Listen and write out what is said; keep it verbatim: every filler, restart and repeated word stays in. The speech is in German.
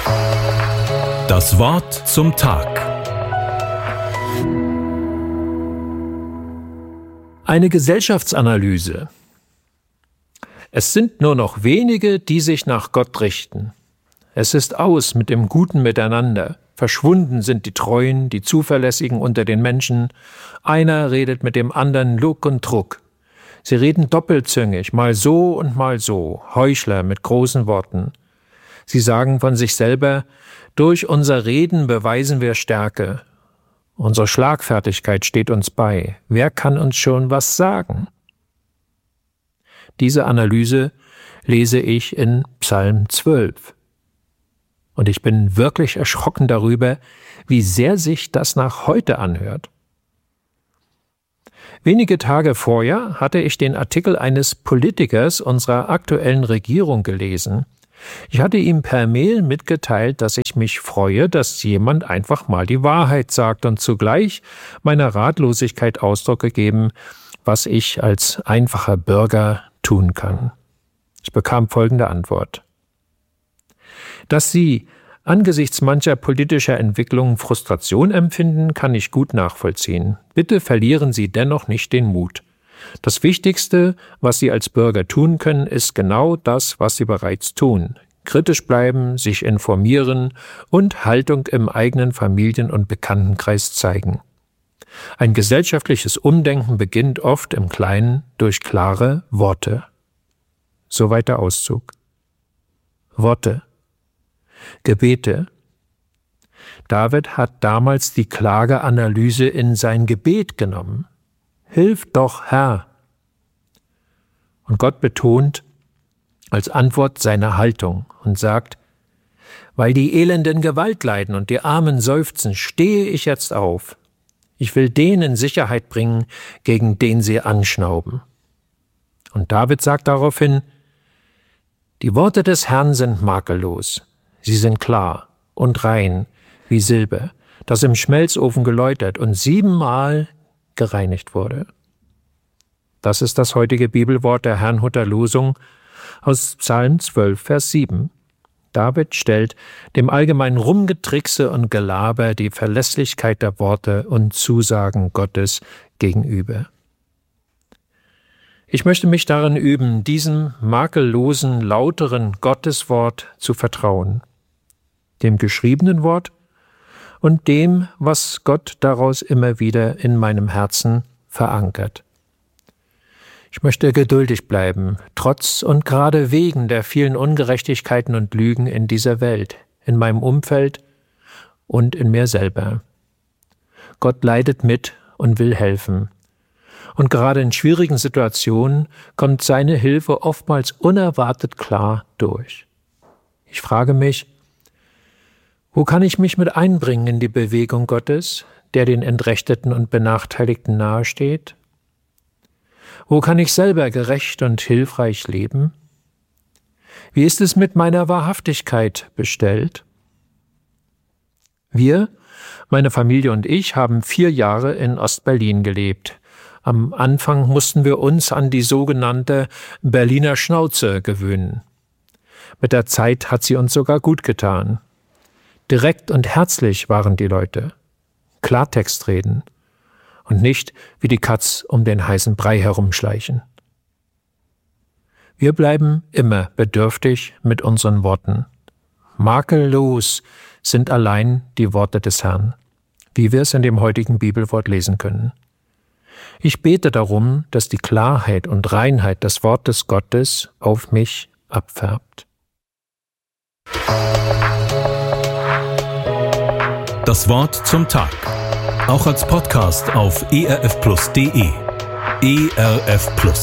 Das Wort zum Tag. Eine Gesellschaftsanalyse. Es sind nur noch wenige, die sich nach Gott richten. Es ist aus mit dem guten Miteinander. Verschwunden sind die Treuen, die Zuverlässigen unter den Menschen. Einer redet mit dem anderen Lug und Trug. Sie reden doppelzüngig, mal so und mal so, Heuchler mit großen Worten. Sie sagen von sich selber, durch unser Reden beweisen wir Stärke. Unsere Schlagfertigkeit steht uns bei. Wer kann uns schon was sagen? Diese Analyse lese ich in Psalm zwölf. Und ich bin wirklich erschrocken darüber, wie sehr sich das nach heute anhört. Wenige Tage vorher hatte ich den Artikel eines Politikers unserer aktuellen Regierung gelesen. Ich hatte ihm per Mail mitgeteilt, dass ich mich freue, dass jemand einfach mal die Wahrheit sagt und zugleich meiner Ratlosigkeit Ausdruck gegeben, was ich als einfacher Bürger tun kann. Ich bekam folgende Antwort. Dass Sie angesichts mancher politischer Entwicklungen Frustration empfinden, kann ich gut nachvollziehen. Bitte verlieren Sie dennoch nicht den Mut. Das Wichtigste, was Sie als Bürger tun können, ist genau das, was Sie bereits tun. Kritisch bleiben, sich informieren und Haltung im eigenen Familien- und Bekanntenkreis zeigen. Ein gesellschaftliches Umdenken beginnt oft im Kleinen durch klare Worte. Soweit der Auszug. Worte. Gebete. David hat damals die Klageanalyse in sein Gebet genommen. Hilf doch, Herr. Und Gott betont als Antwort seine Haltung und sagt, weil die Elenden Gewalt leiden und die Armen seufzen, stehe ich jetzt auf. Ich will denen Sicherheit bringen, gegen den sie anschnauben. Und David sagt daraufhin, die Worte des Herrn sind makellos. Sie sind klar und rein wie Silber, das im Schmelzofen geläutert und siebenmal gereinigt wurde. Das ist das heutige Bibelwort der Herrnhuter Losung aus Psalm zwölf, Vers sieben. David stellt dem allgemeinen Rumgetrickse und Gelaber die Verlässlichkeit der Worte und Zusagen Gottes gegenüber. Ich möchte mich darin üben, diesem makellosen, lauteren Gotteswort zu vertrauen, dem geschriebenen Wort und dem, was Gott daraus immer wieder in meinem Herzen verankert. Ich möchte geduldig bleiben, trotz und gerade wegen der vielen Ungerechtigkeiten und Lügen in dieser Welt, in meinem Umfeld und in mir selber. Gott leidet mit und will helfen. Und gerade in schwierigen Situationen kommt seine Hilfe oftmals unerwartet klar durch. Ich frage mich, wo kann ich mich mit einbringen in die Bewegung Gottes, der den Entrechteten und Benachteiligten nahesteht? Wo kann ich selber gerecht und hilfreich leben? Wie ist es mit meiner Wahrhaftigkeit bestellt? Wir, meine Familie und ich, haben vier Jahre in Ostberlin gelebt. Am Anfang mussten wir uns an die sogenannte Berliner Schnauze gewöhnen. Mit der Zeit hat sie uns sogar gut getan. Direkt und herzlich waren die Leute. Klartext reden. Und nicht wie die Katz um den heißen Brei herumschleichen. Wir bleiben immer bedürftig mit unseren Worten. Makellos sind allein die Worte des Herrn, wie wir es in dem heutigen Bibelwort lesen können. Ich bete darum, dass die Klarheit und Reinheit des Wortes Gottes auf mich abfärbt. Das Wort zum Tag. Auch als Podcast auf e r f plus punkt d e. E R F Plus.